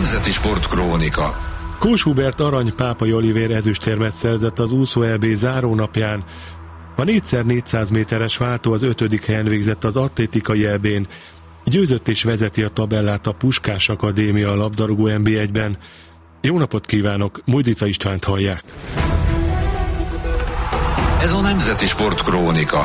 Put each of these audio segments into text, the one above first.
Nemzeti Sportkrónika. Kós Hubert arany, Pápai Olivér ezüstérmet szerzett az úszó EB zárónapján. A 4x400 méteres váltó az 5. helyen végzett az atlétikai EB-n. Győzött és vezeti a tabellát a Puskás Akadémia labdarúgó NB1-ben. Jó napot kívánok, Mujdica Istvánt hallják. Ez a Nemzeti Sportkrónika.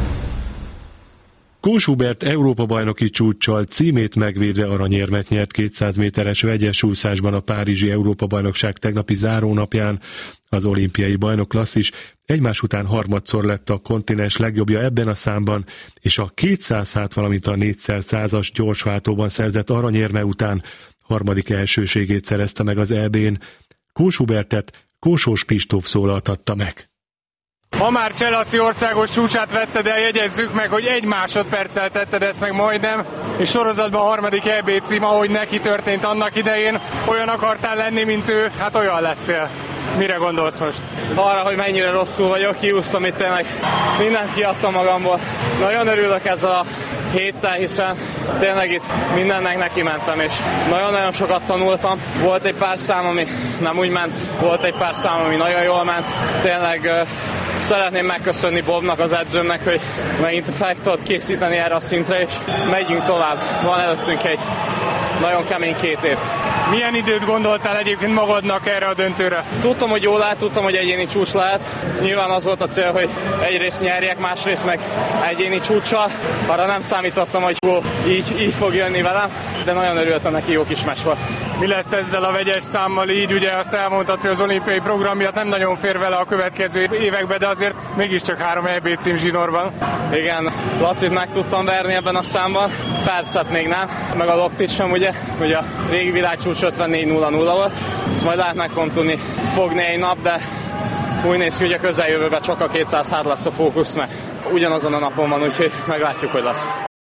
Kós Hubert Európa-bajnoki csúccsal címét megvédve aranyérmet nyert 200 méteres vegyes úszásban a párizsi Európa-bajnokság tegnapi zárónapján. Az olimpiai bajnok klasszis egymás után harmadszor lett a kontinens legjobbja ebben a számban, és a 200 valamint a 4x100-as gyorsváltóban szerzett aranyérme után harmadik elsőségét szerezte meg az EB-n. Kós Hubertet Kósós Kristóf szólaltatta meg. Ma már Cseh-Laci országos csúcsát vetted el, jegyezzük meg, hogy 1 másodperccel tetted ezt meg majdnem, és sorozatban a harmadik EB cím, ahogy neki történt annak idején. Olyan akartál lenni, mint ő, hát olyan lettél. Mire gondolsz most? Arra, hogy mennyire rosszul vagyok, kiúsztam itt tényleg. Mindent kiadtam magamból. Nagyon örülök ezzel a héttel, hiszen tényleg itt mindennek neki mentem, és nagyon-nagyon sokat tanultam. Volt egy pár szám, ami nem úgy ment, volt egy pár szám, ami nagyon jól ment. Tényleg szeretném megköszönni Bobnak, az edzőmnek, hogy megint fel tudott készíteni erre a szintre, és megyünk tovább. Van előttünk egy nagyon kemény 2 év. Milyen időt gondoltál egyébként magadnak erre a döntőre? Tudtam, hogy jól lehet, tudtam, hogy egyéni csúcs lehet. Nyilván az volt a cél, hogy egyrészt nyerjek, másrészt meg egyéni csúccsal. Arra nem számítottam, hogy így fog jönni velem, de nagyon örültem neki, jó kis meccs volt. Mi lesz ezzel a vegyes számmal így? Ugye azt elmondtad, hogy az olimpiai program miatt nem nagyon fér vele a következő évekbe, de azért mégiscsak 3 EB cím zsinórban. Igen, Lacit meg tudtam verni ebben a számban, Phelpset még nem, meg a Loktit sem, ugye a régi világcsúcs 54-0-0 volt. Ezt majd lehet meg fogom tudni fogni egy nap, de úgy néz ki, hogy a közeljövőben csak a 206 lesz a fókusz, mert ugyanazon a napon van, úgyhogy meglátjuk, hogy lesz.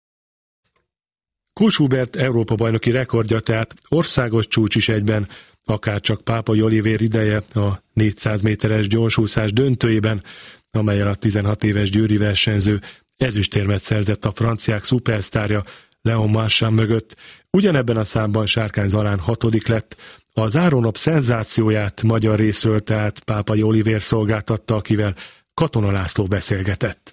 Kós Hubert Európa-bajnoki rekordja, tehát országos csúcs is egyben, akárcsak Pápai Olivér ideje a 400 méteres gyorsúszás döntőjében, amelyen a 16 éves győri versenyző ezüstérmet szerzett a franciák szupersztárja Léon Marchand mögött. Ugyanebben a számban Sárkány Zalán 6. lett. A zárónap szenzációját magyar részről tehát Pápai Olivér szolgáltatta, akivel Katona László beszélgetett.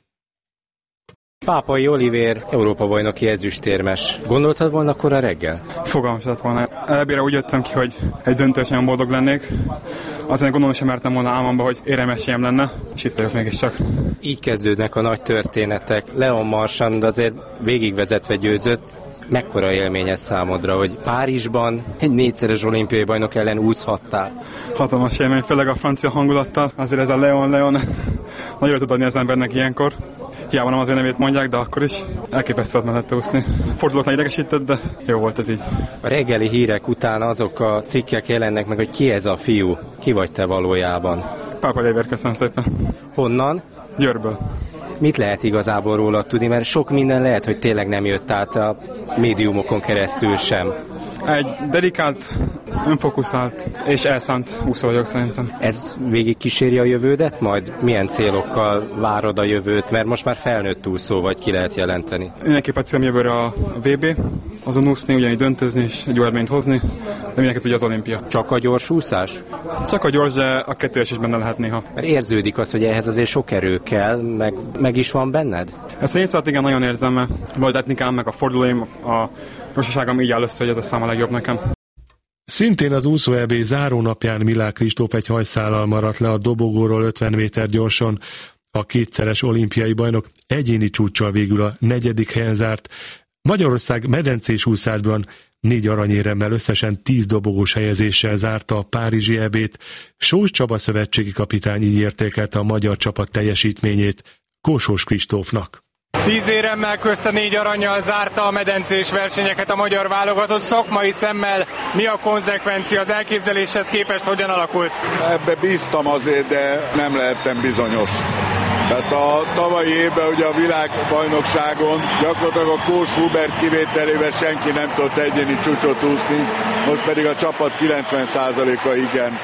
Pápai Olivér Európa-bajnoki ezüstérmes. Gondoltad volna akkor a reggel? Fogalmam sem lett volna. Elbére úgy jöttem ki, hogy egy döntősen nagyon boldog lennék. Azért gondolom sem mertem volna álmomba, hogy éremesélyem lenne, és itt vagyok mégiscsak. Így kezdődnek a nagy történetek. Léon Marchand azért végigvezetve győzött. Mekkora élmény ez számodra, hogy Párizsban egy 4-szeres olimpiai bajnok ellen úszhattál? Hatalmas élmény, főleg a francia hangulattal. Azért ez a Léon nagyon tud adni az embernek ilyenkor. Hiába nem az ő nevét mondják, de akkor is elképesztő volt mellette úszni. Fordulóknál idegesített, de jó volt ez így. A reggeli hírek után azok a cikkek jelennek meg, hogy ki ez a fiú, ki vagy te valójában? Pápai Olivér, köszönöm szépen. Honnan? Győrből. Mit lehet igazából róla tudni, mert sok minden lehet, hogy tényleg nem jött át a médiumokon keresztül sem. Egy dedikált, önfokuszált és elszánt úszó vagyok szerintem. Ez végig kíséri a jövődet? Majd milyen célokkal várod a jövőt? Mert most már felnőtt úszó vagy, ki lehet jelenteni. Mindenképpen célom jövőre a VB, azon úszni, ugyanígy döntözni és egy jó eredményt hozni, de mindenki tudja az olimpia. Csak a gyors úszás? Csak a gyors, de a 2-es is benne lehet néha. Mert érződik az, hogy ehhez azért sok erő kell, meg is van benned? Ezt a 4 igen nagyon érzem, mert volt etnikám, meg a fordulóim, a gyorsaságom így áll össze, hogy ez a szám a legjobb nekem. Szintén az úszó EB zárónapján Milák Kristóf egy hajszállal maradt le a dobogóról 50 méter gyorsan. A 2-szeres olimpiai bajnok egyéni csúccsal végül a 4. helyen zárt. Magyarország medencés úszásban 4 aranyéremmel összesen 10 dobogós helyezéssel zárta a párizsi EB-t. Sós Csaba szövetségi kapitány így értékelte a magyar csapat teljesítményét Kósós Kristófnak. 10 éremmel közte 4 arannyal zárta a medencés versenyeket a magyar válogatott. Szakmai szemmel mi a konzekvencia, az elképzeléshez képest hogyan alakult? Ebbe bíztam azért, de nem lehettem bizonyos. Tehát a tavalyi évben ugye a világbajnokságon gyakorlatilag a Kós Hubert kivételével senki nem tudott egyéni csúcsot úszni, most pedig a csapat 90%-a igen.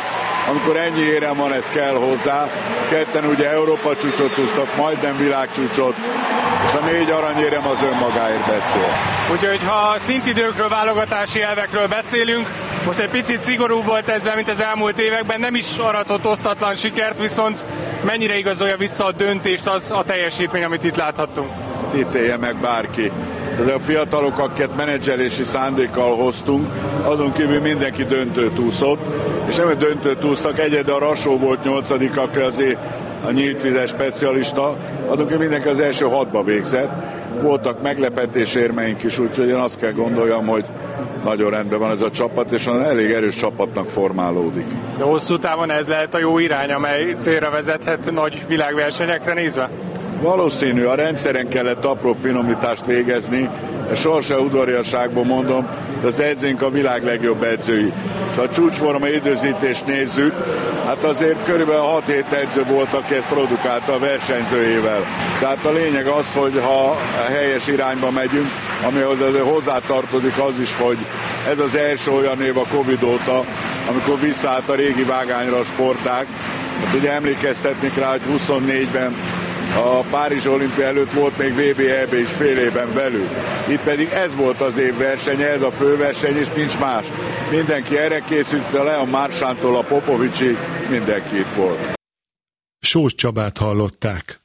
amikor ennyi érem van, ez kell hozzá. Ketten ugye Európa csúcsot úsztak, majdnem világcsúcsot, és a 4 aranyérem az önmagáért beszél. Úgyhogy ha szintidőkről, válogatási elvekről beszélünk, most egy picit szigorúbb volt ezzel, mint az elmúlt években, nem is aratott osztatlan sikert, viszont mennyire igazolja vissza a döntést az a teljesítmény, amit itt láthattunk? Ítélje meg bárki. Ezek a fiatalok, akiket menedzselési szándékkal hoztunk, azon kívül mindenki döntőt úszott, és nem egy döntőt úsztak, egyedül a Rasó volt 8., aki azért a nyíltvizes specialista, azon kívül mindenki az első 6-ba végzett. Voltak meglepetés érmeink is, úgyhogy én azt kell gondoljam, hogy nagyon rendben van ez a csapat, és elég erős csapatnak formálódik. De hosszú távon ez lehet a jó irány, amely célra vezethet nagy világversenyekre nézve? Valószínű, a rendszeren kellett apró finomítást végezni, és sohasem udvariasságból mondom, az edzőnk a világ legjobb edzői. És ha a csúcsforma időzítést nézzük, hát azért körülbelül 6-7 edző volt, aki ezt produkálta a versenyzőjével. Tehát a lényeg az, hogy ha helyes irányba megyünk, amihoz azért hozzátartozik az is, hogy ez az első olyan év a Covid óta, amikor visszaállt a régi vágányra a sportág. Hát ugye emlékeztetnék rá, hogy 24-ben a Párizsi olimpia előtt volt még VB-EB is fél évben belül. Itt pedig ez volt az év versenye, ez a főverseny, és nincs más. Mindenki erre készült, a Leon Marsántól a Popovicsig, mindenki itt volt. Sós Csabát hallották.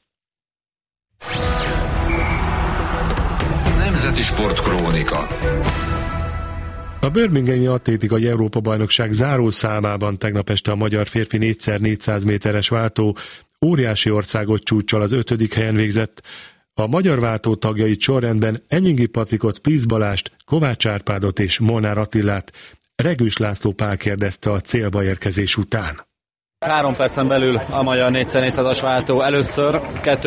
Nemzeti Sportkrónika. A Birminghami atlétikai Európa-bajnokság zárószámában tegnap este a magyar férfi 4x400 méteres váltó óriási országos csúccsal az 5. helyen végzett. A magyar váltó tagjait sorrendben Enyingi Patrikot, Pisz Balást, Kovács Árpádot és Molnár Attilát Regős László Pál kérdezte a célba érkezés után. 3 percen belül a magyar 4x400-as váltó először,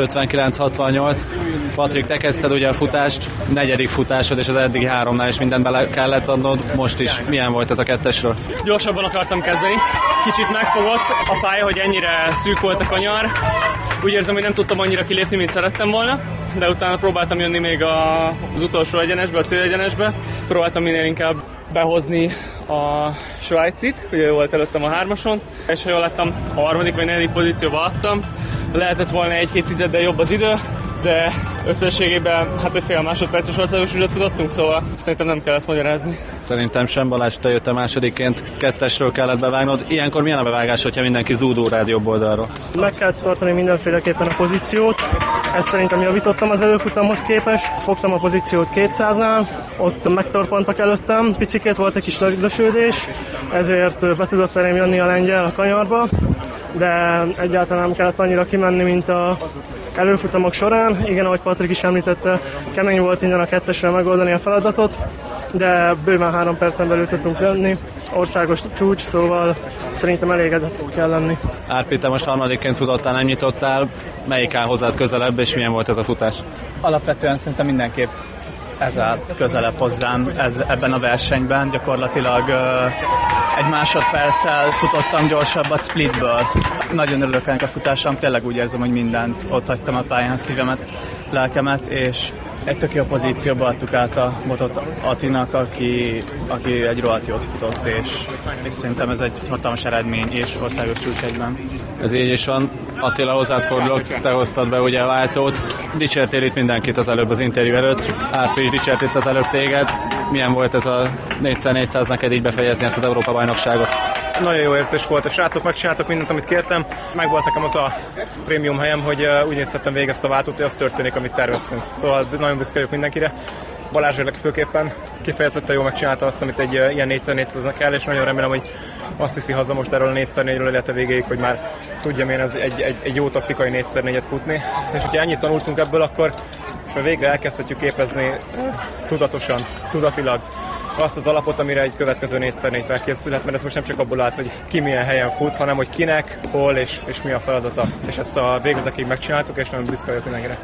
2:59.68. Patrik, te kezdted ugye a futást, 4. futásod, és az eddigi 3-nál is mindent bele kellett adnod. Most is milyen volt ez a 2-esről? Gyorsabban akartam kezdeni. Kicsit megfogott a pálya, hogy ennyire szűk volt a kanyar. Úgy érzem, hogy nem tudtam annyira kilépni, mint szerettem volna, de utána próbáltam jönni még az utolsó egyenesbe, a célegyenesbe. Próbáltam minél inkább behozni a svájcit, ugye volt előttem a 3-ason, és ha jól láttam, a 3. vagy 4. pozícióba adtam. Lehetett volna 1-2 tizeddel jobb az idő, de összességében hát egy fél másodperces országos csúcsot futottunk, szóval szerintem nem kell ezt magyarázni. Szerintem sem, Balázs, te jöttél másodikként, 2-esről kellett bevágnod. Ilyenkor milyen a bevágás, hogyha mindenki zúdul rád jobb oldalról? Meg kell tartani mindenféleképpen a pozíciót. Ezt szerintem javítottam az előfutamhoz képest. Fogtam a pozíciót 200-nál, ott megtorpantak előttem, picikét volt egy kis lögdösődés, ezért be tudott velem jönni a lengyel a kanyarba, de egyáltalán nem kellett annyira kimenni, mint a előfutamok során. Igen, ahogy Patrik is említette, kemény volt innen a 2-esre megoldani a feladatot, de bőven 3 percen belül tudtunk lenni. Országos csúcs, szóval szerintem elégedett kell lenni. Árpi, te most 3-ként futottál, nem nyitottál. Melyik áll hozzád közelebb, és milyen volt ez a futás? Alapvetően szerintem mindenképp ez állt közelebb hozzám ebben a versenyben. Gyakorlatilag egy másodperccel futottam gyorsabbat splitből. Nagyon örülök ennek a futásom, tényleg úgy érzem, hogy mindent ott hagytam a pályán, szívemet, lelkemet, és egy tök jó pozícióba adtuk át a botot Attinak, aki egy rohadt jót futott, és szerintem ez egy hatalmas eredmény, és országos csúcs egyben. Ez így is van. Attila, hozzád fordulok, te hoztad be ugye a váltót. Dicsértél itt mindenkit az előbb az interjú előtt. Árpi is dicsért itt az előbb téged. Milyen volt ez a 4x400 neked így befejezni ezt az Európa-bajnokságot? Nagyon jó érzés volt, a srácok megcsináltak mindent, amit kértem. Meg volt nekem az a prémium helyem, hogy úgy nézhettem végig ezt a váltót, hogy az történik, amit terveztünk. Szóval nagyon büszke vagyok mindenkire. Balázs főképpen kifejezetten jól megcsinálta azt, amit egy ilyen 4x400-nak kell, és nagyon remélem, hogy azt hiszi haza most erről a 4x4-ről, illetve végéig, hogy már tudjam én egy jó taktikai 4x4-et futni. És hogyha ennyit tanultunk ebből, akkor most végre elkezdhetjük képezni tudatosan, tudatilag azt az alapot, amire egy következő 4x4 felkészülhet, mert ez most nem csak abból állt, hogy ki milyen helyen fut, hanem hogy kinek, hol és mi a feladata. És ezt a végletekig megcsináltuk, és nagyon büszke vagyok mindenkire.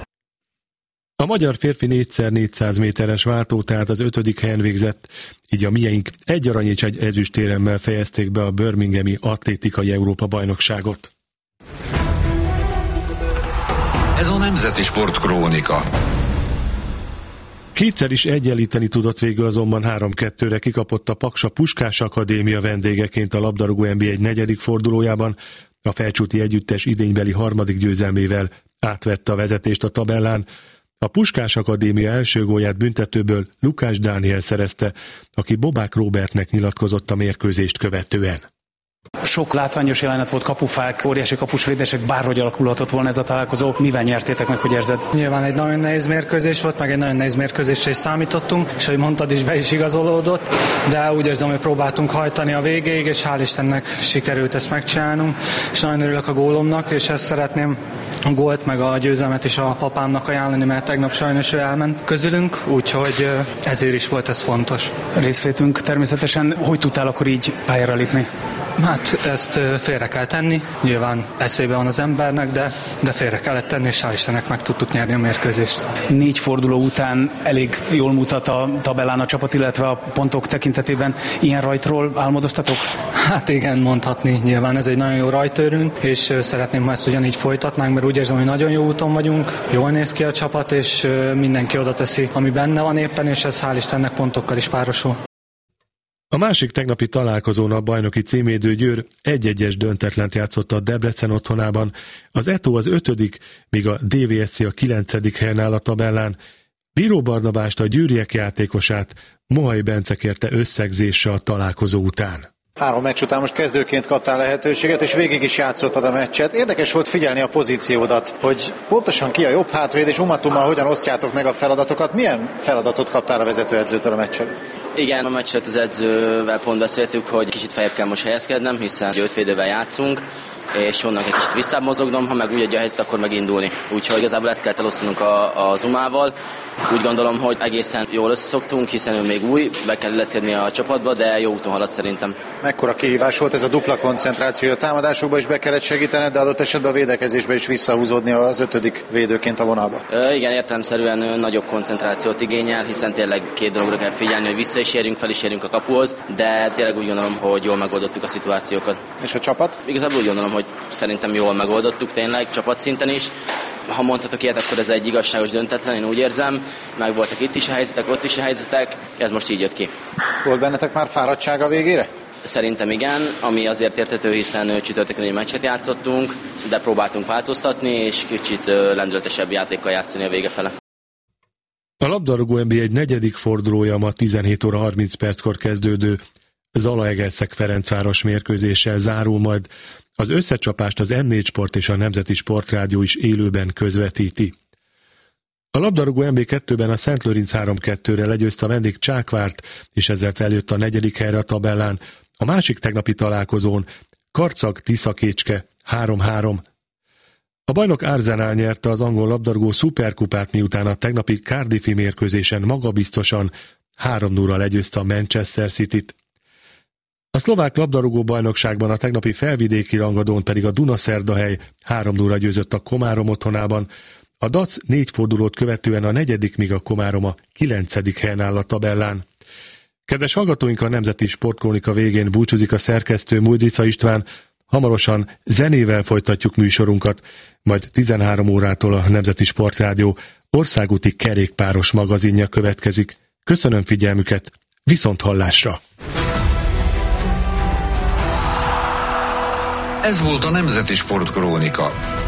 A magyar férfi 4x400 méteres váltó tehát az 5. helyen végzett, így a mieink 1 arany és 1 ezüstéremmel fejezték be a Birminghami atlétikai Európa-bajnokságot. Ez a Nemzeti Sportkrónika. Kétszer is egyenlíteni tudott végül, azonban 3-2-re kikapott a Paksa Puskás Akadémia vendégeként a labdarúgó NB1 negyedik fordulójában. A Felcsúti együttes idénybeli harmadik győzelmével átvette a vezetést a tabellán. A Puskás Akadémia első gólját büntetőből Lukács Dániel szerezte, aki Bobák Róbertnek nyilatkozott a mérkőzést követően. Sok látványos jelenet volt, kapufák, óriási kapusvédések, bárhogy alakulhatott volna ez a találkozó. Mivel nyertétek meg, hogy érzed? Nyilván egy nagyon nehéz mérkőzés volt, meg egy nagyon nehéz mérkőzésre is számítottunk, és ahogy mondtad is, be is igazolódott, de úgy érzem, hogy próbáltunk hajtani a végéig, és hál' Istennek sikerült ezt megcsinálnunk, és nagyon örülök a gólomnak, és ezt szeretném a gólt meg a győzelmet is a apámnak ajánlani, mert tegnap sajnos ő elment közülünk, úgyhogy ezért is volt ez fontos. Részvétünk természetesen. Hogy tudtál akkor így pályára lépni? Hát ezt félre kell tenni, nyilván eszébe van az embernek, de félre kellett tenni, és hál' Istennek meg tudtuk nyerni a mérkőzést. 4 forduló után elég jól mutat a tabellán a csapat, illetve a pontok tekintetében. Ilyen rajtról álmodoztatok? Hát igen, mondhatni. Nyilván ez egy nagyon jó rajtőrünk, és szeretném, ha ezt ugyanígy folytatnánk, mert úgy érzem, hogy nagyon jó úton vagyunk, jól néz ki a csapat, és mindenki oda teszi, ami benne van éppen, és ez hál' Istennek pontokkal is párosul. A másik tegnapi találkozón a bajnoki címvédő Győr 1-1-es döntetlent játszott a Debrecen otthonában. Az Eto az 5., míg a DVSC a 9. helyen áll a tabellán. Bíró Barnabást, a győriek játékosát Mohai Bence kérte összegzésre a találkozó után. 3 meccs után most kezdőként kaptál lehetőséget, és végig is játszottad a meccset. Érdekes volt figyelni a pozíciódat, hogy pontosan ki a jobb hátvéd, és Umatummal hogyan osztjátok meg a feladatokat. Milyen feladatot kaptál a vezetőedzőtől a meccsen? Igen, a meccset az edzővel pont beszéltük, hogy kicsit feljebb kell most helyezkednem, hiszen 5 védővel játszunk, és onnan egy kicsit visszább mozognom, ha meg úgy egy a helyzet, akkor megindulni. Úgyhogy igazából ezt kell elosztanunk a Zumával. Úgy gondolom, hogy egészen jól összeszoktunk, hiszen ő még új, be kell illeszkedni a csapatba, de jó úton halad szerintem. Mekkora kihívás volt ez a dupla koncentráció? A támadásokban is be kellett segítened, de adott esetben a védekezésben is visszahúzódni az 5. védőként a vonalba. Igen, értelemszerűen nagyobb koncentrációt igényel, hiszen tényleg 2 dologra kell figyelni, hogy vissza is érjünk, fel is érjünk a kapuhoz, de tényleg úgy gondolom, hogy jól megoldottuk a szituációkat. És a csapat? Igazából úgy gondolom, hogy szerintem jól megoldottuk tényleg, csapatszinten is. Ha mondhatok ilyet, akkor ez egy igazságos döntetlen, én úgy érzem. Meg voltak itt is a helyzetek, ott is a helyzetek, ez most így jött ki. Volt bennetek már fáradtság a végére? Szerintem igen, ami azért érthető, hiszen csütörtökön egy meccset játszottunk, de próbáltunk változtatni, és kicsit lendületesebb játékkal játszani a vége fele. A labdarúgó NB1 negyedik fordulója ma 17 óra 30 perckor kezdődő Zalaegerszeg-Ferencváros mérkőzéssel zárul, majd az összecsapást az M4 Sport és a Nemzeti Sportrádió is élőben közvetíti. A labdarúgó NB2-ben a Szentlőrinc 3-2-re legyőzte a vendég Csákvárt, és ezzel feljött a 4. helyre a tabellán. A másik tegnapi találkozón Karcag-Tiszakécske 3-3. A bajnok Arsenal nyerte az angol labdarúgó szuperkupát, miután a tegnapi Cardiffi mérkőzésen magabiztosan 3-0-ra legyőzte a Manchester Cityt. A szlovák labdarúgó bajnokságban a tegnapi felvidéki rangadón pedig a Dunaszerdahely 3-0-ra győzött a Komárom otthonában. A Dac 4 fordulót követően a 4., míg a Komárom a 9. helyen áll a tabellán. Kedves hallgatóink, a Nemzeti Sportkrónika végén búcsúzik a szerkesztő Muldrica István. Hamarosan zenével folytatjuk műsorunkat, majd 13 órától a Nemzeti Sportrádió országúti kerékpáros magazinja következik. Köszönöm figyelmüket, viszont hallásra! Ez volt a Nemzeti Sportkrónika.